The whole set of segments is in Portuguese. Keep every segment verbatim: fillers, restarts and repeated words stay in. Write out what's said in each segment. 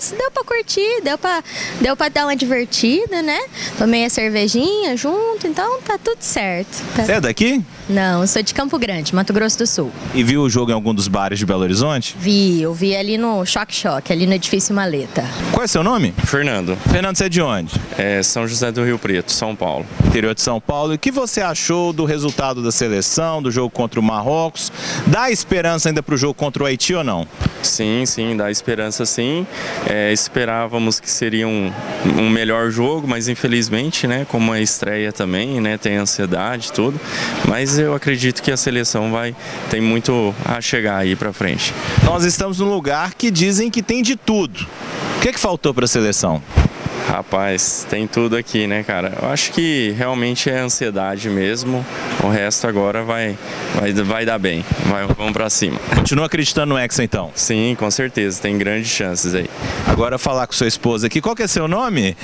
mas deu pra curtir, deu pra, deu pra dar uma divertida, né? Tomei a cervejinha junto, então tá tudo certo. Tá... Você é daqui? Não, eu sou de Campo Grande, Mato Grosso do Sul. E viu o jogo em algum dos bares de Belo Horizonte? Vi, eu vi ali no Choque Choque, ali no Edifício Maleta. Qual é seu nome? Fernando. Fernando, você é de onde? É São José do Rio Preto, São Paulo. Interior de São Paulo. E o que você achou do resultado da seleção, do jogo contra o Marrocos? Dá esperança ainda para o jogo contra o Haiti ou não? Sim, sim, dá esperança sim. É, esperávamos que seria um, um melhor jogo, mas infelizmente, né, como a estreia também, né, tem ansiedade e tudo. Mas eu acredito que a seleção vai, tem muito a chegar aí para frente. Nós estamos num lugar que dizem que tem de tudo. O que é que faltou para a seleção? Rapaz, tem tudo aqui, né, cara? Eu acho que realmente é ansiedade mesmo. O resto agora vai, vai, vai dar bem. Vai, vamos pra cima. Continua acreditando no Hexa, então? Sim, com certeza. Tem grandes chances aí. Agora falar com sua esposa aqui. Qual que é seu nome?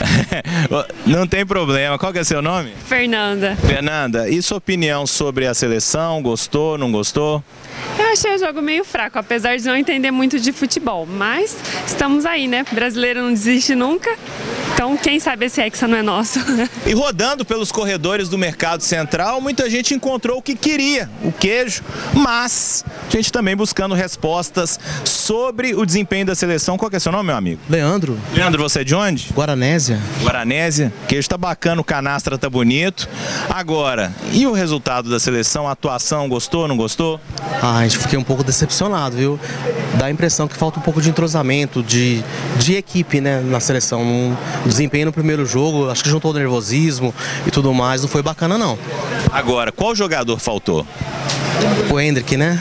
Não tem problema. Qual que é seu nome? Fernanda. Fernanda, e sua opinião sobre a seleção? Gostou, não gostou? Eu achei o jogo meio fraco, apesar de não entender muito de futebol. Mas estamos aí, né? Brasileiro não desiste nunca. Então, quem sabe esse Hexa não é nosso. E rodando pelos corredores do Mercado Central, muita gente encontrou o que queria, o queijo, mas a gente também buscando respostas sobre o desempenho da seleção. Qual que é seu nome, meu amigo? Leandro. Leandro, você é de onde? Guaranésia. Guaranésia. O queijo tá bacana, o canastra tá bonito. Agora, e o resultado da seleção? A atuação, gostou, não gostou? Ah, a gente fiquei um pouco decepcionado, viu? Dá a impressão que falta um pouco de entrosamento, de, de equipe, né, na seleção. Um desempenho no primeiro jogo, acho que juntou o nervosismo e tudo mais, não foi bacana não. Agora, qual jogador faltou? O Hendrick, né?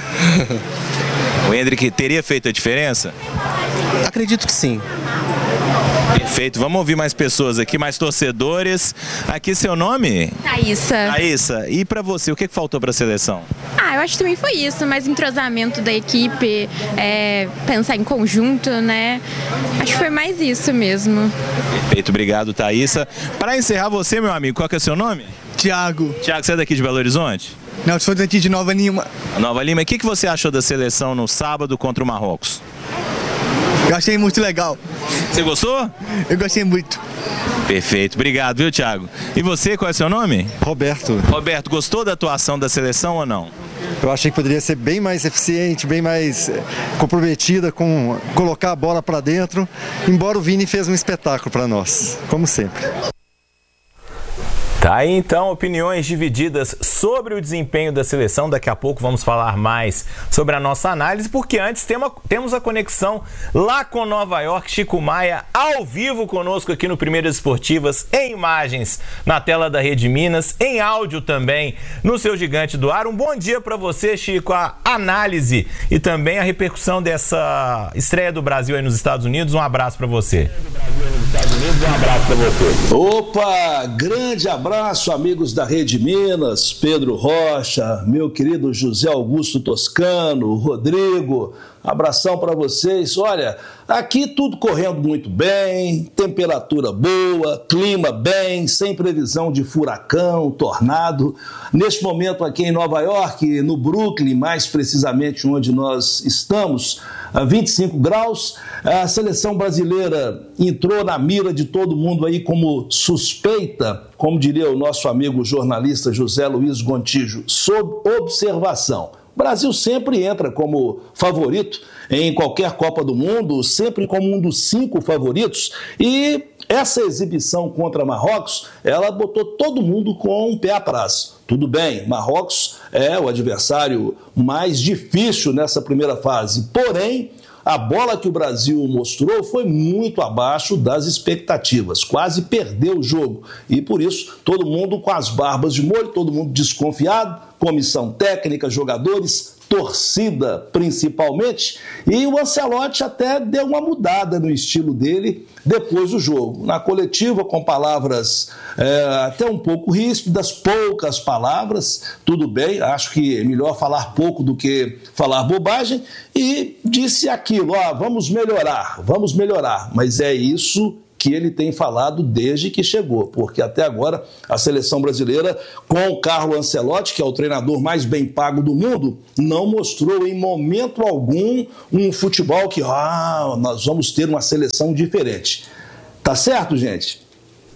O Hendrick teria feito a diferença? Acredito que sim. Perfeito, vamos ouvir mais pessoas aqui, mais torcedores. Aqui seu nome? Thaísa. Thaísa, e pra você, o que faltou pra seleção? Ah, eu acho que também foi isso, mais entrosamento da equipe, é, pensar em conjunto, né? Acho que foi mais isso mesmo. Perfeito, obrigado, Thaísa. Para encerrar você, meu amigo, qual que é o seu nome? Tiago. Tiago, você é daqui de Belo Horizonte? Não, sou daqui de Nova Lima. Nova Lima, o que que você achou da seleção no sábado contra o Marrocos? Eu achei muito legal. Você gostou? Eu gostei muito. Perfeito, obrigado, viu, Thiago? E você, qual é o seu nome? Roberto. Roberto, gostou da atuação da seleção ou não? Eu achei que poderia ser bem mais eficiente, bem mais comprometida com colocar a bola para dentro, embora o Vini fez um espetáculo para nós, como sempre. Tá aí então, opiniões divididas sobre o desempenho da seleção. Daqui a pouco vamos falar mais sobre a nossa análise, porque antes temos a conexão lá com Nova York. Chico Maia ao vivo conosco aqui no Primeiras Esportivas, em imagens na tela da Rede Minas, em áudio também no seu Gigante do Ar. Um bom dia para você, Chico. A análise e também a repercussão dessa estreia do Brasil aí nos Estados Unidos. Um abraço para você. Um abraço para você. Opa, grande abraço, amigos da Rede Minas, Pedro Rocha, meu querido José Augusto Toscano, Rodrigo, abração para vocês. Olha, aqui tudo correndo muito bem, temperatura boa, clima bem, sem previsão de furacão, tornado. Neste momento aqui em Nova York, no Brooklyn, mais precisamente onde nós estamos, a vinte e cinco graus, a seleção brasileira entrou na mira de todo mundo aí como suspeita, como diria o nosso amigo jornalista José Luiz Gontijo, sob observação. O Brasil sempre entra como favorito em qualquer Copa do Mundo, sempre como um dos cinco favoritos, e essa exibição contra Marrocos, ela botou todo mundo com um pé atrás. Tudo bem, Marrocos é o adversário mais difícil nessa primeira fase, porém, a bola que o Brasil mostrou foi muito abaixo das expectativas, quase perdeu o jogo. E por isso, todo mundo com as barbas de molho, todo mundo desconfiado, comissão técnica, jogadores, torcida principalmente. E o Ancelotti até deu uma mudada no estilo dele depois do jogo. Na coletiva, com palavras é, até um pouco ríspidas, poucas palavras, tudo bem, acho que é melhor falar pouco do que falar bobagem, e disse aquilo, ó, vamos melhorar, vamos melhorar, mas é isso que ele tem falado desde que chegou, porque até agora a seleção brasileira, com o Carlo Ancelotti, que é o treinador mais bem pago do mundo, não mostrou em momento algum um futebol que, ah, nós vamos ter uma seleção diferente. Tá certo, gente?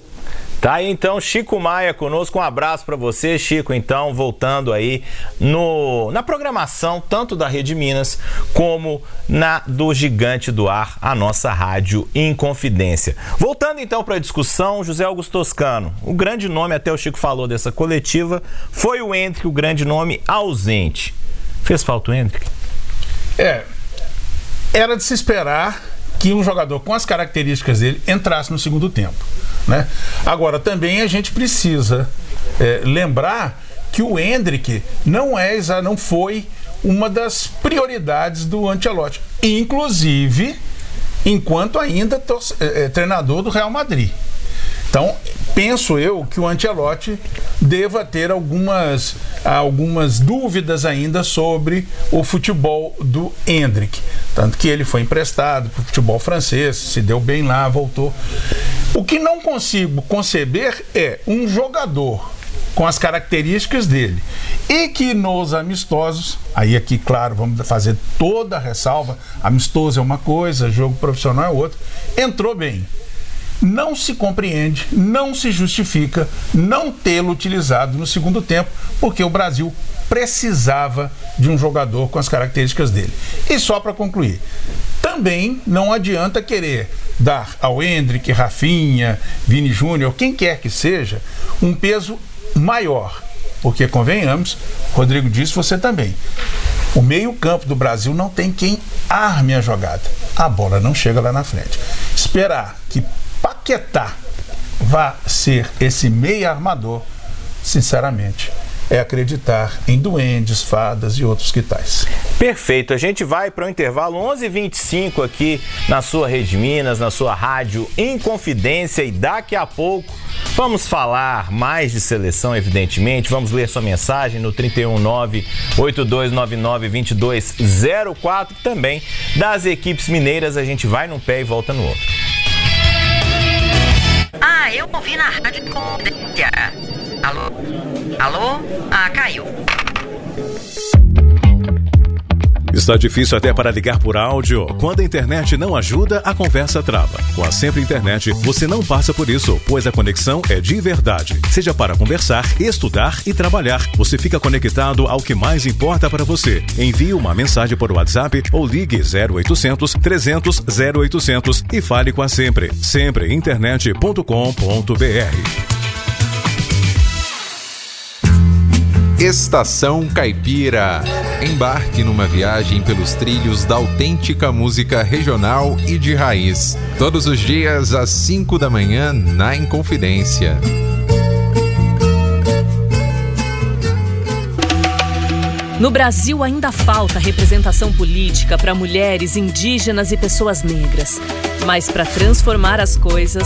Tá aí então Chico Maia conosco, um abraço para você, Chico. Então, voltando aí no, na programação tanto da Rede Minas como na do Gigante do Ar, a nossa rádio Inconfidência. Voltando então para a discussão, José Augusto Toscano, o grande nome, até o Chico falou dessa coletiva, foi o Endrick, o grande nome ausente. Fez falta o Endrick? É, era de se esperar que um jogador com as características dele entrasse no segundo tempo, né? Agora, também a gente precisa é, lembrar que o Endrick não, é, não foi uma das prioridades do Ancelotti, inclusive enquanto ainda tos, é, treinador do Real Madrid. Então, penso eu que o Ancelotti deva ter algumas, algumas dúvidas ainda sobre o futebol do Endrick. Tanto que ele foi emprestado para o futebol francês, se deu bem lá, voltou. O que não consigo conceber é um jogador com as características dele e que nos amistosos, aí aqui, claro, vamos fazer toda a ressalva, amistoso é uma coisa, jogo profissional é outra, entrou bem. Não se compreende, não se justifica não tê-lo utilizado no segundo tempo, porque o Brasil precisava de um jogador com as características dele. E só para concluir, também não adianta querer dar ao Endrick, Rafinha, Vini Júnior, quem quer que seja, um peso maior, porque convenhamos, Rodrigo disse, você também, o meio-campo do Brasil não tem quem arme a jogada, a bola não chega lá na frente. Esperar que Paquetá vá ser esse meio armador, sinceramente, é acreditar em duendes, fadas e outros que tais. Perfeito, a gente vai para o intervalo onze e vinte e cinco aqui na sua Rede Minas, na sua rádio Inconfidência, e daqui a pouco vamos falar mais de seleção, evidentemente, vamos ler sua mensagem no trinta e um, nove oito dois nove nove, dois dois zero quatro, também das equipes mineiras, a gente vai num pé e volta no outro. Ah, eu ouvi na rádio Inconfidência. Alô? Alô? Ah, caiu. Está difícil até para ligar por áudio? Quando a internet não ajuda, a conversa trava. Com a Sempre Internet, você não passa por isso, pois a conexão é de verdade. Seja para conversar, estudar e trabalhar, você fica conectado ao que mais importa para você. Envie uma mensagem por WhatsApp ou ligue zero oitocentos, trezentos, zero oitocentos e fale com a Sempre. sempre internet ponto com ponto br. Estação Caipira. Embarque numa viagem pelos trilhos da autêntica música regional e de raiz. Todos os dias às cinco da manhã na Inconfidência. No Brasil ainda falta representação política para mulheres, indígenas e pessoas negras. Mas para transformar as coisas,